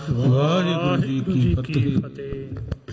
ਵਾਹਿਗੁਰੂ ਜੀ ਕੀ ਫਤਿਹ।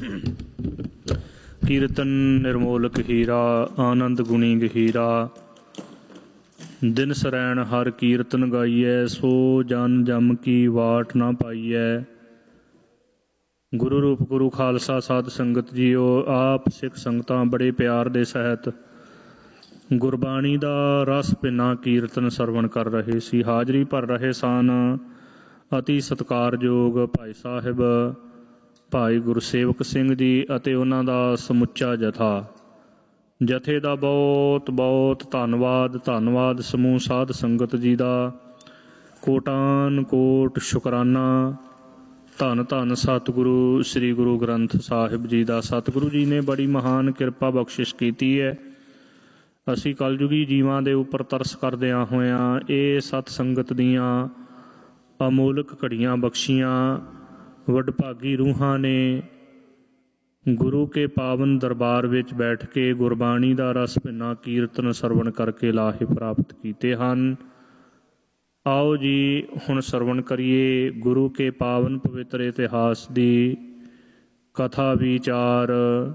ਕੀਰਤਨ ਨਿਰਮੋਲਕ ਹੀਰਾ, ਆਨੰਦ ਗੁਣੀ ਗਹੀਰਾ। ਦਿਨ ਸਰੈਣ ਹਰ ਕੀਰਤਨ ਗਾਈਐ, ਸੋ ਜਨ ਜਮ ਕੀ ਵਾਟ ਨਾ ਪਾਈਐ। ਗੁਰੂ ਰੂਪ ਗੁਰੂ ਖਾਲਸਾ ਸਾਧ ਸੰਗਤ ਜੀਓ, ਆਪ ਸਿੱਖ ਸੰਗਤਾਂ ਬੜੇ ਪਿਆਰ ਦੇ ਸਹਿਤ ਗੁਰਬਾਣੀ ਦਾ ਰਸ ਭਿੰਨਾ ਕੀਰਤਨ ਸਰਵਣ ਕਰ ਰਹੇ ਸੀ। ਹਾਜ਼ਰੀ ਭਰ ਰਹੇ ਸਨ ਅਤੀ ਸਤਿਕਾਰਯੋਗ ਭਾਈ ਸਾਹਿਬ ਭਾਈ ਗੁਰਸੇਵਕ ਸਿੰਘ ਜੀ ਅਤੇ ਉਹਨਾਂ ਦਾ ਸਮੁੱਚਾ ਜਥੇ ਦਾ ਬਹੁਤ ਬਹੁਤ ਧੰਨਵਾਦ। ਸਮੂਹ ਸਾਧ ਸੰਗਤ ਜੀ ਦਾ ਕੋਟਾਨ ਕੋਟ ਸ਼ੁਕਰਾਨਾ। ਧੰਨ ਧੰਨ ਸਤਿਗੁਰੂ ਸ੍ਰੀ ਗੁਰੂ ਗ੍ਰੰਥ ਸਾਹਿਬ ਜੀ ਦਾ। ਸਤਿਗੁਰੂ ਜੀ ਨੇ ਬੜੀ ਮਹਾਨ ਕਿਰਪਾ ਬਖਸ਼ਿਸ਼ ਕੀਤੀ ਹੈ। ਅਸੀਂ ਕਲਯੁਗੀ ਜੀਵਾਂ ਦੇ ਉੱਪਰ ਤਰਸ ਕਰਦਿਆਂ ਹੋਇਆਂ ਇਹ ਸਤ ਸੰਗਤ ਦੀਆਂ ਅਮੋਲਕ ਘੜੀਆਂ ਬਖਸ਼ੀਆਂ। ਵਡਭਾਗੀ ਰੂਹਾਂ ਨੇ ਗੁਰੂ ਕੇ ਪਾਵਨ ਦਰਬਾਰ ਵਿੱਚ ਬੈਠ ਕੇ ਗੁਰਬਾਣੀ ਦਾ ਰਸ ਭਿੰਨਾ ਕੀਰਤਨ ਸਰਵਣ ਕਰਕੇ ਲਾਹੇ ਪ੍ਰਾਪਤ ਕੀਤੇ ਹਨ। ਆਓ ਜੀ ਹੁਣ ਸਰਵਣ ਕਰੀਏ ਗੁਰੂ ਕੇ ਪਾਵਨ ਪਵਿੱਤਰ ਇਤਿਹਾਸ ਦੀ ਕਥਾ ਵਿਚਾਰ।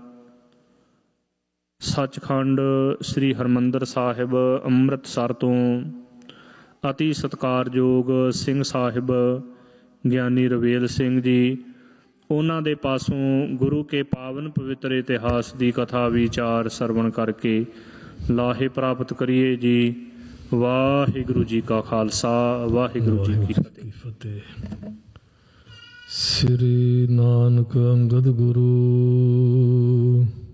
ਸੱਚਖੰਡ ਸ੍ਰੀ ਹਰਿਮੰਦਰ ਸਾਹਿਬ ਅੰਮ੍ਰਿਤਸਰ ਤੋਂ ਅਤੀ ਸਤਿਕਾਰਯੋਗ ਸਿੰਘ ਸਾਹਿਬ ਗਿਆਨੀ ਰਵੇਲ ਸਿੰਘ ਜੀ, ਉਹਨਾਂ ਦੇ ਪਾਸੋਂ ਗੁਰੂ ਕੇ ਪਾਵਨ ਪਵਿੱਤਰ ਇਤਿਹਾਸ ਦੀ ਕਥਾ ਵਿਚਾਰ ਸਰਵਣ ਕਰਕੇ ਲਾਹੇ ਪ੍ਰਾਪਤ ਕਰੀਏ ਜੀ। ਵਾਹਿਗੁਰੂ ਜੀ ਕਾ ਖਾਲਸਾ, ਵਾਹਿਗੁਰੂ ਜੀ ਕੀ ਫਤਿਹ। ਸ੍ਰੀ ਨਾਨਕ ਅੰਗਦ ਗੁਰੂ